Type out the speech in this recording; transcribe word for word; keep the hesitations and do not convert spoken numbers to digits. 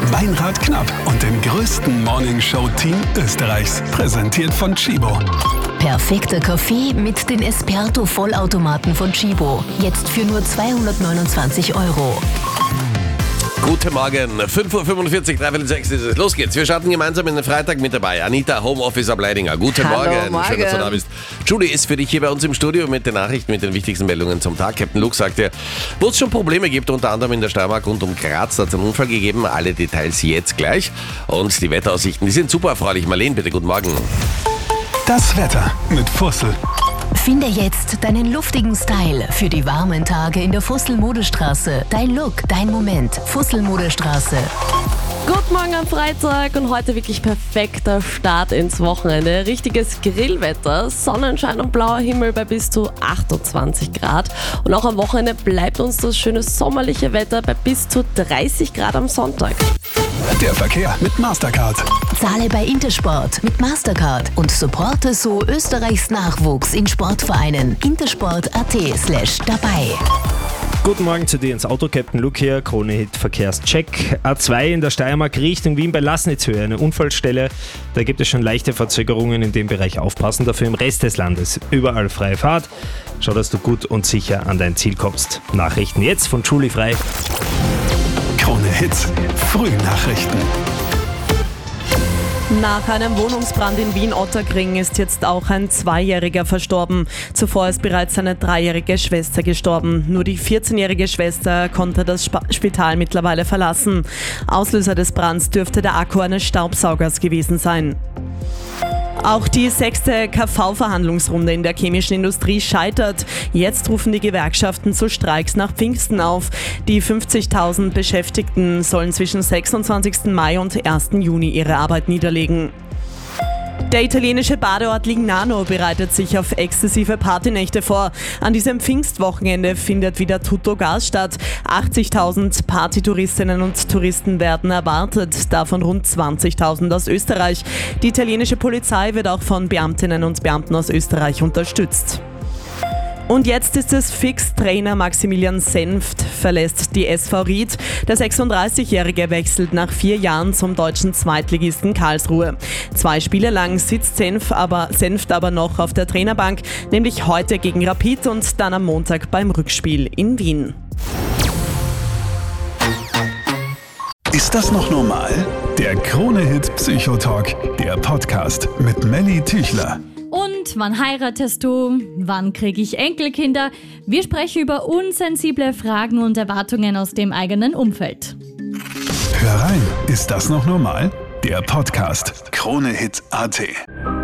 Meinrad Knapp und dem größten Morningshow-Team Österreichs. Präsentiert von Tchibo. Perfekter Kaffee mit den Esperto-Vollautomaten von Tchibo. Jetzt für nur zweihundertneunundzwanzig Euro. Guten Morgen, fünf Uhr fünfundvierzig, dreiviertel sechs ist es. Los geht's. Wir starten gemeinsam in den Freitag mit dabei. Anita, Homeoffice ab Leidinger. Guten Hallo, Morgen. Morgen. Schön, dass du da bist. Julie ist für dich hier bei uns im Studio mit den Nachrichten, mit den wichtigsten Meldungen zum Tag. Captain Luke sagt dir, wo es schon Probleme gibt, unter anderem in der Steiermark rund um Graz. Da hat es einen Unfall gegeben. Alle Details jetzt gleich. Und die Wetteraussichten, die sind super erfreulich. Marlene, bitte, guten Morgen. Das Wetter mit Fussel. Finde jetzt deinen luftigen Style für die warmen Tage in der Fussel-Modestraße. Dein Look, dein Moment. Fussel-Modestraße. Guten Morgen am Freitag und heute wirklich perfekter Start ins Wochenende. Richtiges Grillwetter, Sonnenschein und blauer Himmel bei bis zu achtundzwanzig Grad. Und auch am Wochenende bleibt uns das schöne sommerliche Wetter bei bis zu dreißig Grad am Sonntag. Der Verkehr mit Mastercard. Zahle bei Intersport mit Mastercard und supporte so Österreichs Nachwuchs in Sportvereinen. intersport.at slash dabei. Guten Morgen zu dir ins Auto, Captain Luke hier, Krone-Hit Verkehrscheck. A zwei in der Steiermark Richtung Wien bei Lassnitzhöhe, eine Unfallstelle. Da gibt es schon leichte Verzögerungen in dem Bereich. Aufpassen, dafür im Rest des Landes. Überall freie Fahrt. Schau, dass du gut und sicher an dein Ziel kommst. Nachrichten jetzt von Julie Frei. Krone-Hit Frühnachrichten. Nach einem Wohnungsbrand in Wien-Ottakring ist jetzt auch ein Zweijähriger verstorben. Zuvor ist bereits seine dreijährige Schwester gestorben. Nur die vierzehnjährige Schwester konnte das Sp- Spital mittlerweile verlassen. Auslöser des Brands dürfte der Akku eines Staubsaugers gewesen sein. Auch die sechste K V-Verhandlungsrunde in der chemischen Industrie scheitert. Jetzt rufen die Gewerkschaften zu Streiks nach Pfingsten auf. Die fünfzigtausend Beschäftigten sollen zwischen sechsundzwanzigsten Mai und ersten Juni ihre Arbeit niederlegen. Der italienische Badeort Lignano bereitet sich auf exzessive Partynächte vor. An diesem Pfingstwochenende findet wieder Tutto Gas statt. achtzigtausend Partytouristinnen und Touristen werden erwartet, davon rund zwanzigtausend aus Österreich. Die italienische Polizei wird auch von Beamtinnen und Beamten aus Österreich unterstützt. Und jetzt ist es fix, Trainer Maximilian Senft verlässt die S V Ried. Der sechsunddreißigjährige wechselt nach vier Jahren zum deutschen Zweitligisten Karlsruhe. Zwei Spiele lang sitzt Senft aber, Senft aber noch auf der Trainerbank, nämlich heute gegen Rapid und dann am Montag beim Rückspiel in Wien. Ist das noch normal? Der Krone-Hit Psychotalk, der Podcast mit Melly Tüchler. Und wann heiratest du? Wann kriege ich Enkelkinder? Wir sprechen über unsensible Fragen und Erwartungen aus dem eigenen Umfeld. Hör rein, ist das noch normal? Der Podcast Krone-Hit Punkt at.